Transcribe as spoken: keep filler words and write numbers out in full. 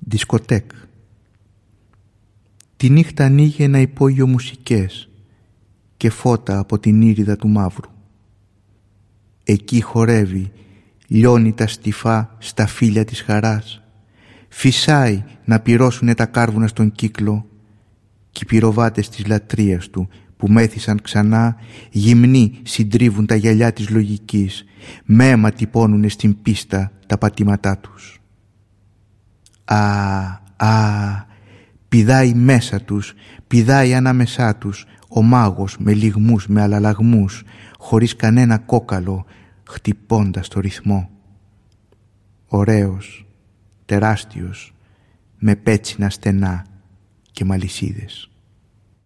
Δισκοτέκ. Τη νύχτα ανοίγει ένα υπόγειο μουσικές και φώτα από την ήριδα του μαύρου. Εκεί χορεύει, λιώνει τα στιφά στα φύλλα της χαράς, φυσάει να πυρώσουνε τα κάρβουνα στον κύκλο κι οι πυροβάτες της λατρείας του που μέθησαν ξανά γυμνοί συντρίβουν τα γυαλιά της λογικής, με αίμα τυπώνουνε στην πίστα τα πατήματά τους. Α, α, πηδάει μέσα τους, πηδάει ανάμεσά τους ο μάγος με λυγμούς, με αλλαλαγμούς, χωρίς κανένα κόκαλο, χτυπώντας το ρυθμό. Ωραίος, τεράστιος, με πέτσινα στενά και μαλισίδες.